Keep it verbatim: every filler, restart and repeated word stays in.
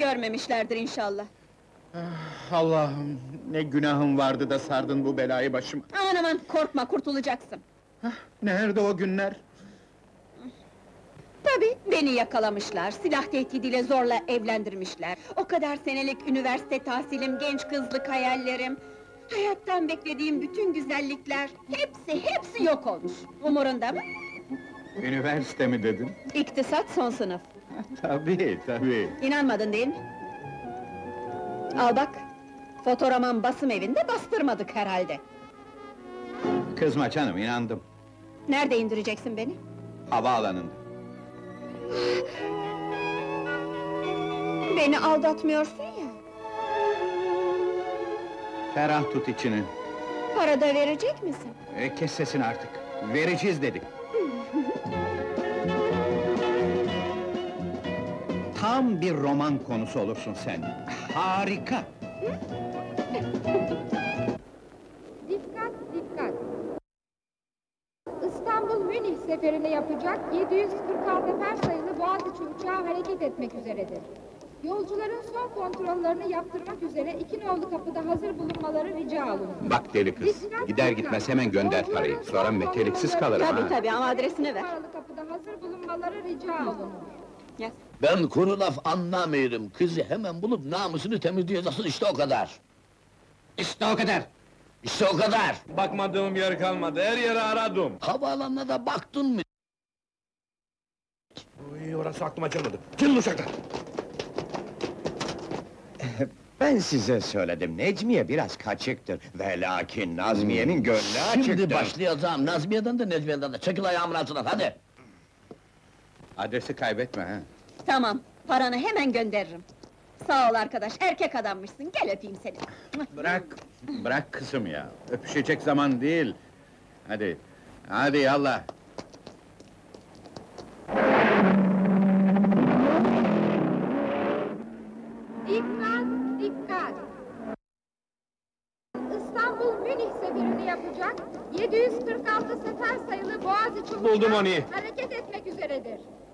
görmemişlerdir inşallah. Allah'ım, ne günahım vardı da sardın bu belayı başıma! Aman aman, korkma, kurtulacaksın! Nerede o günler? Tabii, beni yakalamışlar, silah tehdidiyle zorla evlendirmişler. O kadar senelik üniversite tahsilim, genç kızlık hayallerim... Hayattan beklediğim bütün güzellikler, hepsi, hepsi yok olmuş! Umurunda mı? Üniversite mi dedin? İktisat son sınıf. Tabii, tabii! İnanmadın değil mi? Al bak! Fotoroman basım evinde bastırmadık herhalde! Kızma canım, inandım! Nerede indireceksin beni? Havaalanında! Beni aldatmıyorsun ya! Ferah tut içini! Para da verecek misin? E, kes sesini artık! Vereceğiz dedik! Tam bir roman konusu olursun sen! Harika! Dikkat, dikkat! İstanbul-Münih seferini yapacak yedi yüz kırk altı nefer sayılı Boğaziçi uçağı hareket etmek üzeredir. Yolcuların son kontrollerini yaptırmak üzere iki nolu kapıda hazır bulunmaları rica olunur. Bak deli kız, Dikkat, gider dikkat! gitmez hemen gönder parayı, Yolcuların sonra son meteliksiz kontrollerini kalırım Tabii ha! tabii, ama adresini ver. numaralı kapıda hazır bulunmaları rica olunur. Yaz. Ben kuru laf anlamıyorum. Kızı hemen bulup namusunu temizleyeceksin, işte o kadar. İşte o kadar! İşte o kadar! Bakmadığım yer kalmadı, her yeri aradım. Havaalanına da baktın mı? Uy, orası aklıma gelmedi. Gelin uşaklar! Ben size söyledim, Necmiye biraz kaçıktır. Ve lakin Nazmiye'nin gönlü açıktır. Şimdi başlayacağım, Nazmiye'den de Necmiye'den de, çekil ayağımın altından, hadi! Adresi kaybetme ha! Tamam, paranı hemen gönderirim. Sağ ol arkadaş, erkek adammışsın, gel öpeyim seni. Bırak, bırak kızım ya! Öpüşecek zaman değil! Hadi, hadi yallah! Dikkat, dikkat! İstanbul-Münih seferini yapacak yedi yüz kırk altı sefer sayılı Boğaziçi Buldum uçağı onu. hareket etmek üzeredir.